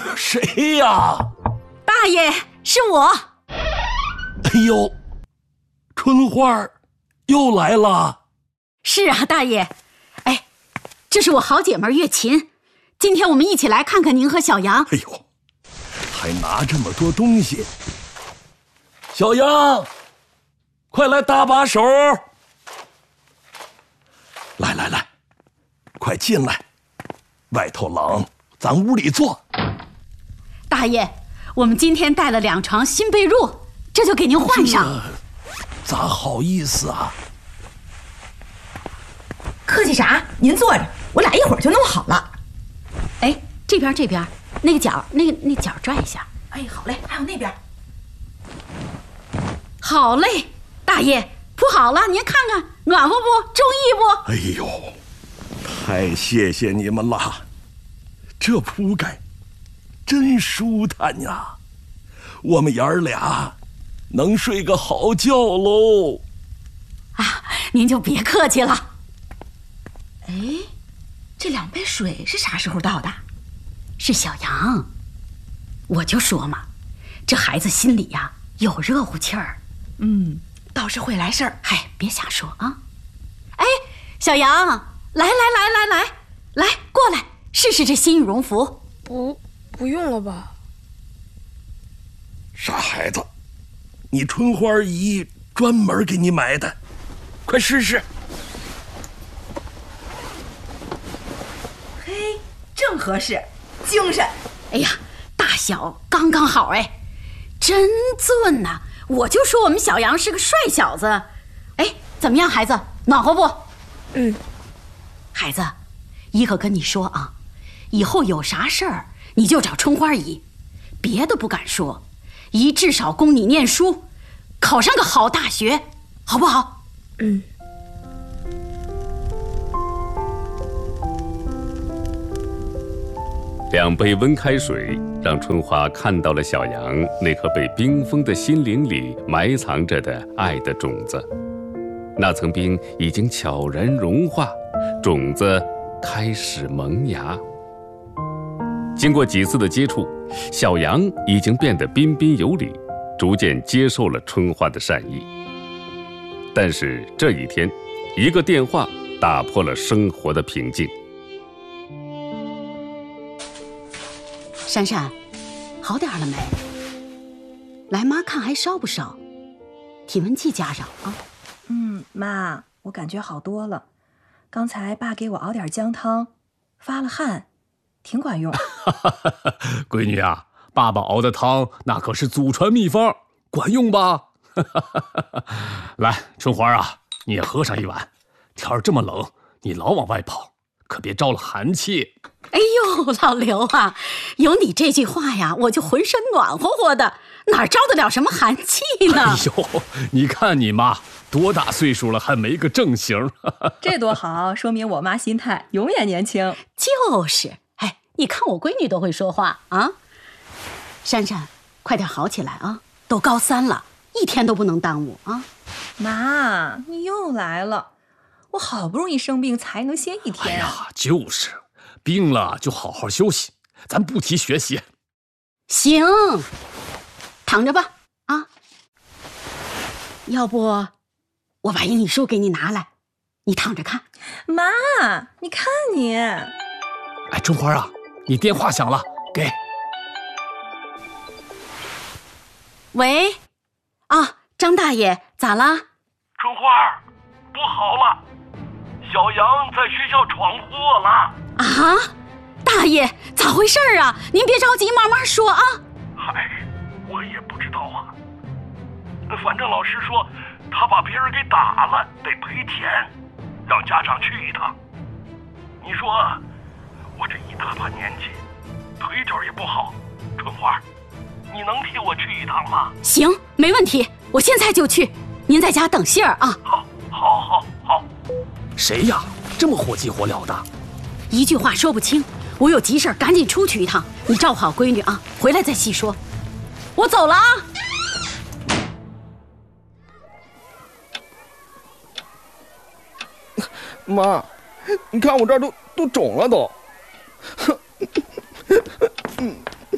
谁呀？ 大爷，是我。 哎呦，春花又来了。 是啊，大爷。哎，这是我好姐妹月琴，今天我们一起来看看您和小杨。 哎呦，还拿这么多东西。小杨，快来搭把手。来，快进来，外头冷，咱屋里坐。 大爷，我们今天带了2床新被褥，这就给您换上。 咋好意思啊？ 客气啥？您坐着，我俩一会儿就弄好了。 哎，这边那个角，那角拽一下。 哎，好嘞，还有那边。 好嘞，大爷铺好了，您看看暖和不？中意不？ 哎呦，太谢谢你们了，这铺盖真舒坦呀，我们爷儿俩能睡个好觉喽。 啊，您就别客气了。 哎，这2杯水是啥时候倒的？ 是小杨。我就说嘛，这孩子心里呀有热乎气儿。 倒是会来事儿。 嗨，别瞎说啊！哎，小杨，来，过来试试这新羽绒服。 不用了吧？ 傻孩子，你春花姨专门给你买的，快试试。 嘿，正合适，精神。 哎呀，大小刚刚好，哎，真俊呐！我就说我们小杨是个帅小子。哎，怎么样，孩子，暖和不？孩子，姨可跟你说啊，以后有啥事儿你就找春花姨，别的不敢说，姨至少供你念书，考上个好大学，好不好？ 2杯温开水让春花看到了小杨那颗被冰封的心灵里埋藏着的爱的种子。那层冰已经悄然融化，种子开始萌芽。经过几次的接触，小杨已经变得彬彬有礼，逐渐接受了春花的善意。但是这一天，一个电话打破了生活的平静。 珊珊，好点了没？来，妈看还烧不烧？体温计加上啊。 妈，我感觉好多了。刚才爸给我熬点姜汤，发了汗，挺管用。 闺女啊，爸爸熬的汤那可是祖传秘方，管用吧？来，春花啊，你也喝上一碗。天儿这么冷，你老往外跑，可别招了寒气。 哎呦，老刘啊，有你这句话呀，我就浑身暖和和的，哪招得了什么寒气呢？ 哎呦，你看你妈多大岁数了，还没个正形。 这多好，说明我妈心态永远年轻。 就是，哎，你看我闺女都会说话啊。珊珊，快点好起来啊，都高3了，一天都不能耽误啊。 妈，你又来了，我好不容易生病才能歇1天。 哎呀，就是病了就好好休息，咱不提学习。 行，躺着吧啊。要不我把英语书给你拿来，你躺着看。 妈，你看你。 哎，春花啊，你电话响了，给。 喂，啊，张大爷，咋啦？ 春花，不好了，小杨在学校闯祸了。 啊，大爷，咋回事啊？您别着急，慢慢说啊。 嗨，我也不知道啊，反正老师说他把别人给打了，得赔钱，让家长去一趟。你说我这一大把年纪，腿脚也不好，春花，你能替我去一趟吗？ 行，没问题，我现在就去。您在家等信儿啊。 好。 谁呀？这么火急火燎的？ 一句话说不清，我有急事儿，赶紧出去一趟。你照顾好闺女啊，回来再细说。我走了啊。 妈，你看我这儿都肿了都。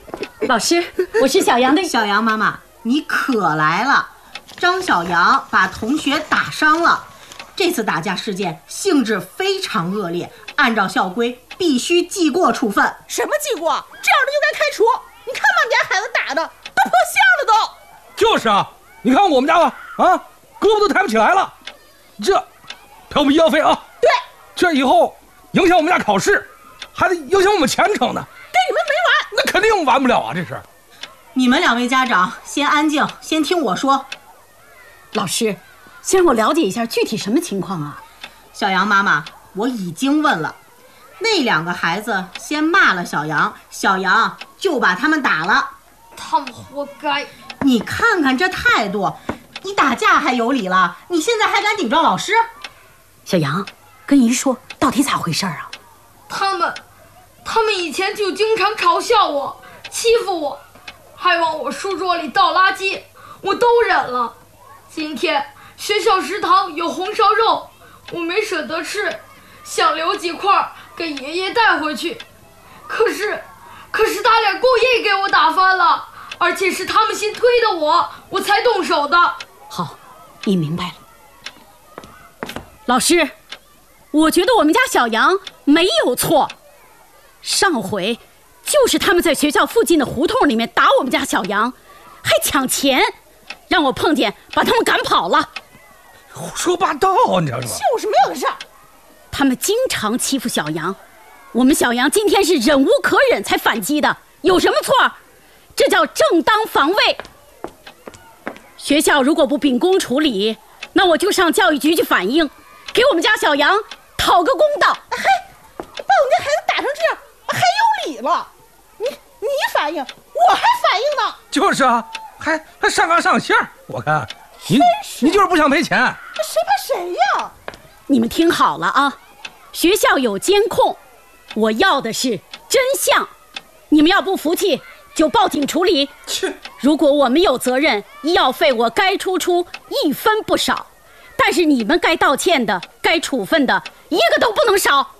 老师，我是小杨的。 小杨妈妈，你可来了！张小杨把同学打伤了，这次打架事件性质非常恶劣，按照校规必须记过处分。 什么记过？这样的就该开除！你看把你家孩子打的都破相了都。 就是啊，你看我们家吧，啊，胳膊都抬不起来了，这赔我们医药费啊！ 对， 这以后影响我们家考试，还得影响我们前程呢。 跟你们没完！ 那肯定完不了啊！这是。 你们2位家长先安静，先听我说。 老师，先让我了解一下具体什么情况啊？ 小杨妈妈，我已经问了，那2个孩子先骂了小杨，小杨就把他们打了。 他们活该！ 你看看这态度，你打架还有理了，你现在还敢顶撞老师？ 小杨，跟姨说，到底咋回事啊？ 他们以前就经常嘲笑我，欺负我，还往我书桌里倒垃圾，我都忍了。今天学校食堂有红烧肉，我没舍得吃，想留几块给爷爷带回去。可是他俩故意给我打翻了，而且是他们先推的我才动手的。 好，姨明白了。老师，我觉得我们家小杨没有错，上回就是他们在学校附近的胡同里面打我们家小杨，还抢钱，让我碰见把他们赶跑了。 胡说八道，你知道吗？ 就是没有的事儿。 他们经常欺负小杨，我们小杨今天是忍无可忍才反击的，有什么错？这叫正当防卫。学校如果不秉公处理，那我就上教育局去反映，给我们家小杨讨个公道。 把我们家孩子打成这样，还有理了？你反应，我还反应呢。 就是啊，还上纲上线，我看你就是不想赔钱。 谁怕谁呀？ 你们听好了啊，学校有监控，我要的是真相。你们要不服气，就报警处理。如果我们有责任，医药费我该出1分不少，但是你们该道歉的、该处分的，一个都不能少。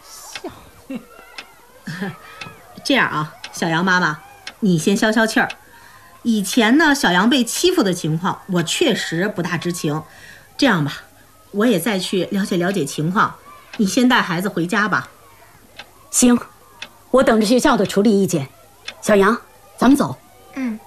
这样啊，小杨妈妈，你先消消气儿。以前呢，小杨被欺负的情况，我确实不大知情。这样吧，我也再去了解了解情况。你先带孩子回家吧。 行，我等着学校的处理意见。小杨，咱们走。 嗯。